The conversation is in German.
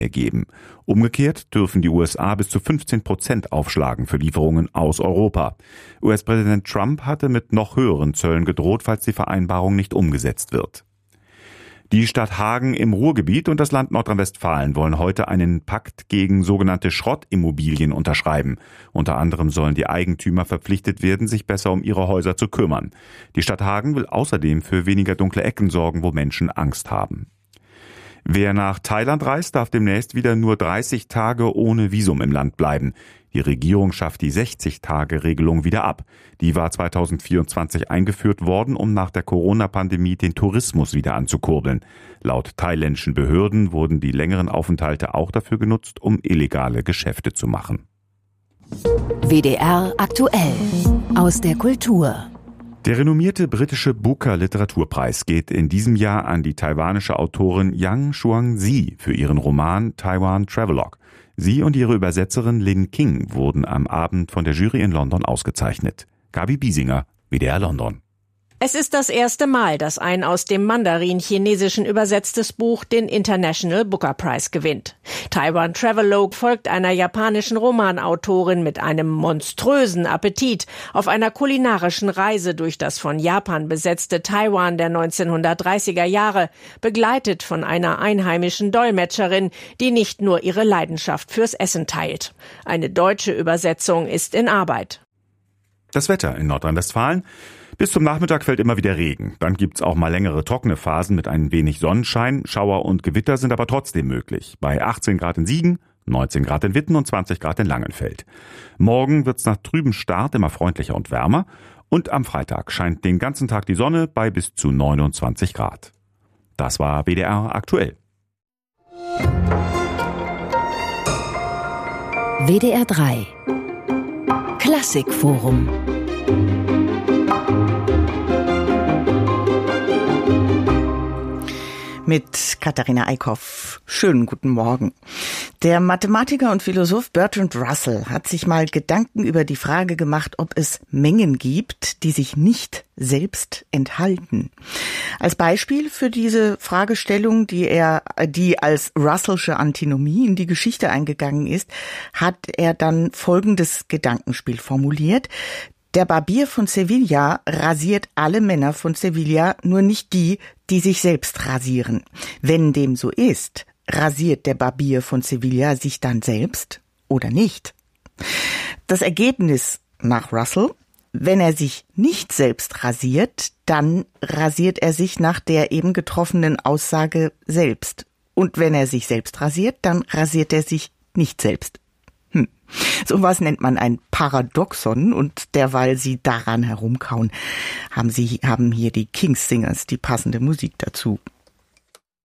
ergeben. Umgekehrt dürfen die USA bis zu 15% aufschlagen für Lieferungen aus Europa. US-Präsident Trump hatte mit noch höheren Zöllen gedroht, falls die Vereinbarung nicht umgesetzt wird. Die Stadt Hagen im Ruhrgebiet und das Land Nordrhein-Westfalen wollen heute einen Pakt gegen sogenannte Schrottimmobilien unterschreiben. Unter anderem sollen die Eigentümer verpflichtet werden, sich besser um ihre Häuser zu kümmern. Die Stadt Hagen will außerdem für weniger dunkle Ecken sorgen, wo Menschen Angst haben. Wer nach Thailand reist, darf demnächst wieder nur 30 Tage ohne Visum im Land bleiben. Die Regierung schafft die 60-Tage-Regelung wieder ab. Die war 2024 eingeführt worden, um nach der Corona-Pandemie den Tourismus wieder anzukurbeln. Laut thailändischen Behörden wurden die längeren Aufenthalte auch dafür genutzt, um illegale Geschäfte zu machen. WDR aktuell aus der Kultur. Der renommierte britische Booker-Literaturpreis geht in diesem Jahr an die taiwanische Autorin Yang Xuanzi für ihren Roman Taiwan Travelogue. Sie und ihre Übersetzerin Lin King wurden am Abend von der Jury in London ausgezeichnet. Gabi Biesinger, WDR London. Es ist das erste Mal, dass ein aus dem Mandarin-Chinesischen übersetztes Buch den International Booker Prize gewinnt. Taiwan Travelogue folgt einer japanischen Romanautorin mit einem monströsen Appetit auf einer kulinarischen Reise durch das von Japan besetzte Taiwan der 1930er Jahre, begleitet von einer einheimischen Dolmetscherin, die nicht nur ihre Leidenschaft fürs Essen teilt. Eine deutsche Übersetzung ist in Arbeit. Das Wetter in Nordrhein-Westfalen. Bis zum Nachmittag fällt immer wieder Regen. Dann gibt's auch mal längere trockene Phasen mit ein wenig Sonnenschein. Schauer und Gewitter sind aber trotzdem möglich. Bei 18 Grad in Siegen, 19 Grad in Witten und 20 Grad in Langenfeld. Morgen wird's nach trübem Start immer freundlicher und wärmer. Und am Freitag scheint den ganzen Tag die Sonne bei bis zu 29 Grad. Das war WDR aktuell. WDR 3 Klassikforum. Mit Katharina Eickhoff. Schönen guten Morgen. Der Mathematiker und Philosoph Bertrand Russell hat sich mal Gedanken über die Frage gemacht, ob es Mengen gibt, die sich nicht selbst enthalten. Als Beispiel für diese Fragestellung, die als Russellsche Antinomie in die Geschichte eingegangen ist, hat er dann folgendes Gedankenspiel formuliert. Der Barbier von Sevilla rasiert alle Männer von Sevilla, nur nicht die, die sich selbst rasieren. Wenn dem so ist, rasiert der Barbier von Sevilla sich dann selbst oder nicht? Das Ergebnis nach Russell: Wenn er sich nicht selbst rasiert, dann rasiert er sich nach der eben getroffenen Aussage selbst. Und wenn er sich selbst rasiert, dann rasiert er sich nicht selbst. So was nennt man ein Paradoxon, und derweil Sie daran herumkauen, haben hier die King's Singers die passende Musik dazu.